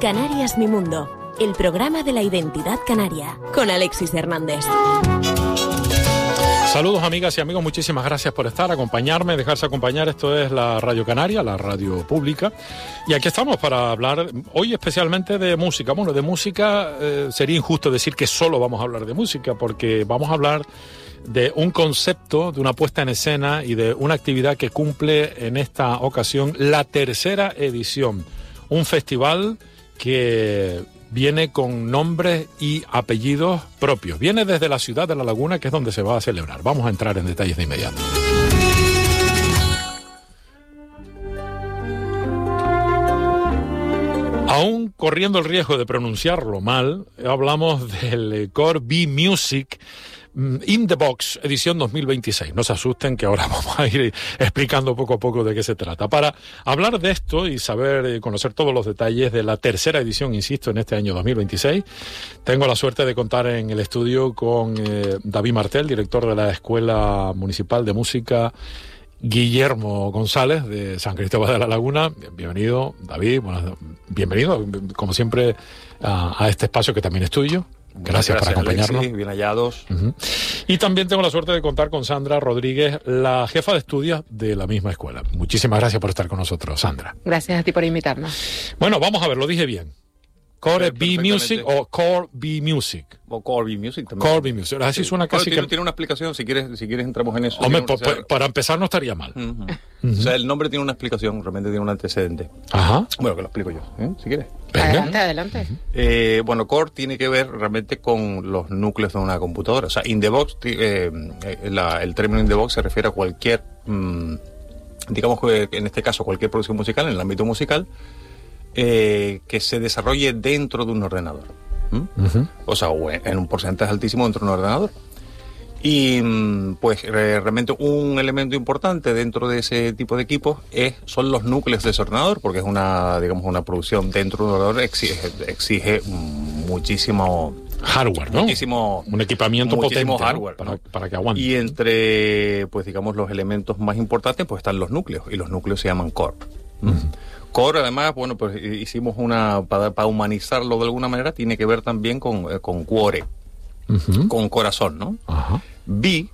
Canarias Mi Mundo, el programa de la identidad canaria, con Alexis Hernández. Saludos amigas y amigos, muchísimas gracias por acompañarme, dejarse acompañar. Esto es la Radio Canaria, la radio pública. Y aquí estamos para hablar hoy especialmente de música. Bueno, de música sería injusto decir que solo vamos a hablar de música, porque vamos a hablar de un concepto, de una puesta en escena y de una actividad que cumple en esta ocasión la tercera edición. Un festival que viene con nombres y apellidos propios. Viene desde la ciudad de La Laguna, que es donde se va a celebrar. Vamos a entrar en detalles de inmediato. Aún corriendo el riesgo de pronunciarlo mal, hablamos del Core B Music In The Box, edición 2026. No se asusten, que ahora vamos a ir explicando poco a poco de qué se trata. Para hablar de esto y saber, conocer todos los detalles de la tercera edición, insisto, en este año 2026, tengo la suerte de contar en el estudio con David Martel, director de la Escuela Municipal de Música Guillermo González, de San Cristóbal de la Laguna. Bienvenido, David. Bueno, bienvenido, como siempre, a este espacio que también es tuyo. Gracias por acompañarnos. Alexis, bien hallados. Y también tengo la suerte de contar con Sandra Rodríguez, la jefa de estudios de la misma escuela. Muchísimas gracias por estar con nosotros, Sandra. Gracias a ti por invitarnos. Bueno, vamos a ver, lo dije bien. Core B Music o Core B Music. O Core B Music también. Core B Music. Así sí. suena casi tiene una explicación, si quieres entramos en eso. Hombre, para empezar no estaría mal. O sea, el nombre tiene una explicación, realmente tiene un antecedente. Ajá. Bueno, que lo explico yo, si quieres. Venga. Adelante. Bueno, Core tiene que ver realmente con los núcleos de una computadora. O sea, in the box, el término in the box se refiere a cualquier, digamos que en este caso cualquier producción musical, en el ámbito musical, que se desarrolle dentro de un ordenador. O sea, en un porcentaje altísimo dentro de un ordenador. Y pues realmente un elemento importante dentro de ese tipo de equipos son los núcleos de ese ordenador, porque es una producción dentro de un ordenador, exige muchísimo hardware, ¿no? Un equipamiento potente hardware, ¿no? para que aguante. Y entre, pues digamos, los elementos más importantes, pues están los núcleos, y los núcleos se llaman core. Core, además, bueno, pues hicimos para humanizarlo de alguna manera, tiene que ver también con cuore, con corazón, ¿no? Ajá. B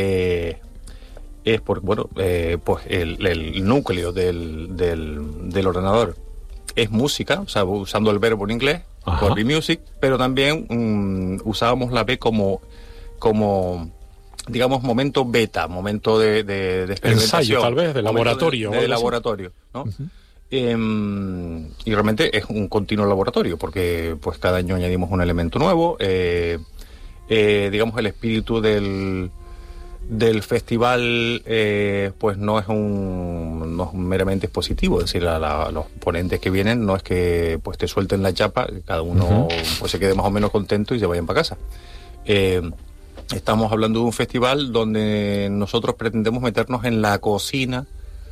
es porque, bueno, pues el núcleo del ordenador es música, o sea, usando el verbo en inglés, Core B Music, pero también usábamos la B como digamos, momento beta, momento de experimentación. Ensayo, tal vez, de laboratorio. De laboratorio, ¿no? Y realmente es un continuo laboratorio, porque pues cada año añadimos un elemento nuevo. Digamos, el espíritu del festival pues no es meramente expositivo, es decir, los ponentes que vienen no es que pues te suelten la chapa, cada uno pues se quede más o menos contento y se vayan para casa. Estamos hablando de un festival donde nosotros pretendemos meternos en la cocina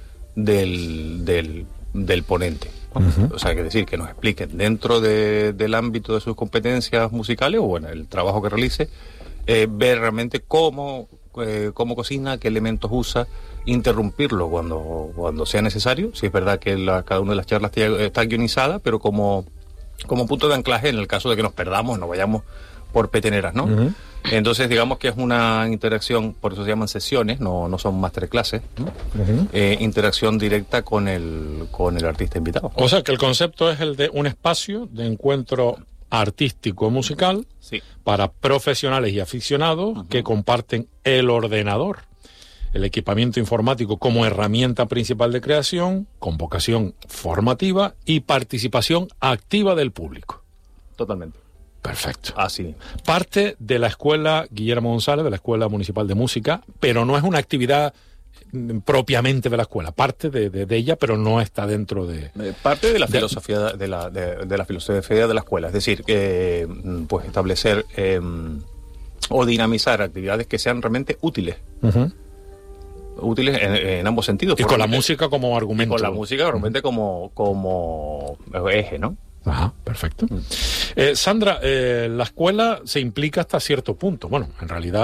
del ponente. O sea, que decir, que nos expliquen dentro del ámbito de sus competencias musicales, o bueno, el trabajo que realice, ver realmente cómo cocina, qué elementos usa, interrumpirlo cuando sea necesario. Si es verdad que cada una de las charlas está guionizada, pero como punto de anclaje en el caso de que nos perdamos, no vayamos por peteneras, ¿no? Entonces, digamos que es una interacción, por eso se llaman sesiones, no son masterclasses, ¿no? Interacción directa con el artista invitado. O sea, que el concepto es el de un espacio de encuentro artístico musical, sí, para profesionales y aficionados que comparten el ordenador, el equipamiento informático como herramienta principal de creación, con vocación formativa y participación activa del público. Totalmente. Perfecto. Así. Parte de la Escuela Guillermo González, de la Escuela Municipal de Música, pero no es una actividad propiamente de la escuela, parte de ella, pero no está dentro de... Parte de la filosofía de la filosofía de la escuela, es decir, pues establecer o dinamizar actividades que sean realmente útiles. Útiles en ambos sentidos. Y con la música como argumento. Y con la música realmente como eje, ¿no? Ajá, perfecto. Sandra, la escuela se implica hasta cierto punto. Bueno, en realidad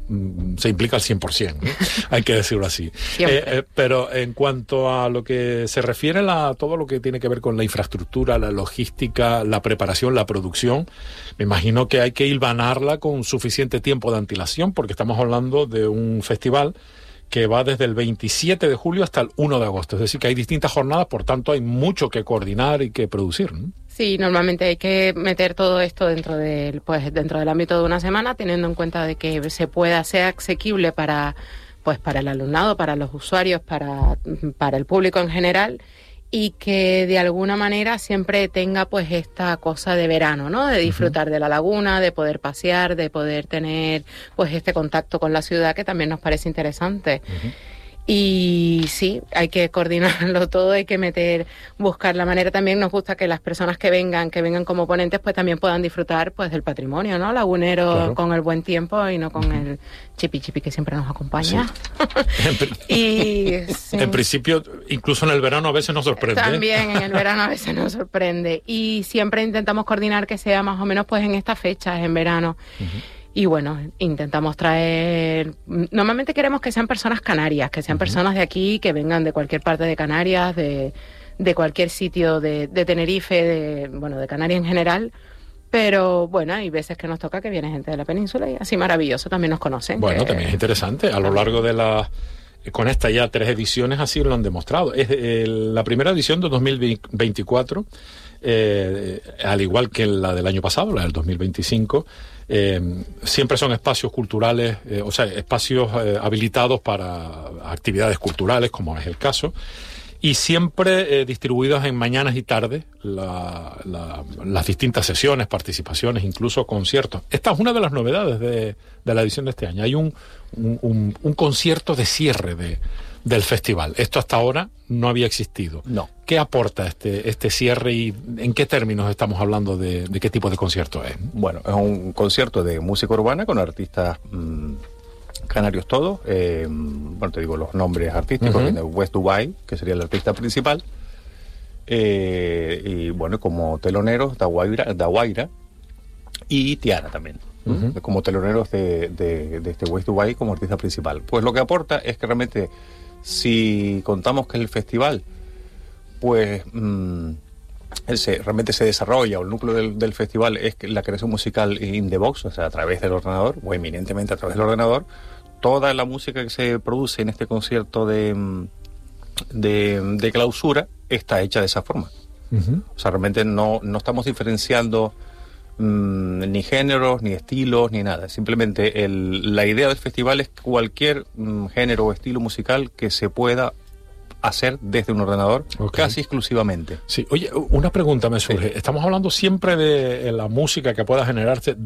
se implica al 100%, ¿no? Hay que decirlo así. Pero en cuanto a lo que se refiere a todo lo que tiene que ver con la infraestructura, la logística, la preparación, la producción, me imagino que hay que hilvanarla con suficiente tiempo de antelación, porque estamos hablando de un festival que va desde el 27 de julio hasta el 1 de agosto. Es decir, que hay distintas jornadas, por tanto hay mucho que coordinar y que producir, ¿no? Sí, normalmente hay que meter todo esto dentro del ámbito de una semana, teniendo en cuenta de que se pueda ser asequible para el alumnado, para los usuarios, para el público en general, y que de alguna manera siempre tenga pues esta cosa de verano, ¿no? De disfrutar de la laguna, de poder pasear, de poder tener pues este contacto con la ciudad, que también nos parece interesante. Y sí, hay que coordinarlo todo, hay que buscar la manera. También nos gusta que las personas que vengan como ponentes, pues también puedan disfrutar pues del patrimonio, ¿no? Lagunero, claro, con el buen tiempo y no con el chipi que siempre nos acompaña. Sí. En principio, incluso en el verano a veces nos sorprende. También en el verano a veces nos sorprende. Y siempre intentamos coordinar que sea más o menos pues en estas fechas, en verano. Y bueno, intentamos traer... Normalmente queremos que sean personas canarias, que sean personas de aquí, que vengan de cualquier parte de Canarias, de cualquier sitio de Tenerife, de Canarias en general. Pero bueno, hay veces que nos toca que viene gente de la península y así maravilloso, también nos conocen. Bueno, también es interesante. A lo largo de con estas ya 3 ediciones así lo han demostrado. Es la primera edición de 2024, al igual que la del año pasado, la del 2025, siempre son espacios culturales, espacios habilitados para actividades culturales, como es el caso, y siempre distribuidos en mañanas y tardes, las distintas sesiones, participaciones, incluso conciertos. Esta es una de las novedades de la edición de este año. Hay un concierto de cierre del festival. Esto hasta ahora no había existido. No. ¿Qué aporta este cierre y en qué términos estamos hablando de qué tipo de concierto es? Bueno, es un concierto de música urbana con artistas canarios todos. Te digo los nombres artísticos. Viene West Dubai, que sería el artista principal. Y bueno, como teloneros, Dawaira y Tiara también. Como teloneros de este West Dubai como artista principal. Pues lo que aporta es que realmente, si contamos que el festival pues realmente se desarrolla, o el núcleo del festival es la creación musical in the box, o sea, a través del ordenador, o eminentemente a través del ordenador, toda la música que se produce en este concierto de clausura está hecha de esa forma. O sea, realmente no estamos diferenciando ni géneros, ni estilos, ni nada. Simplemente la idea del festival es cualquier género o estilo musical que se pueda hacer desde un ordenador, casi exclusivamente. Sí, oye, una pregunta me surge. Sí. Estamos hablando siempre de la música que pueda generarse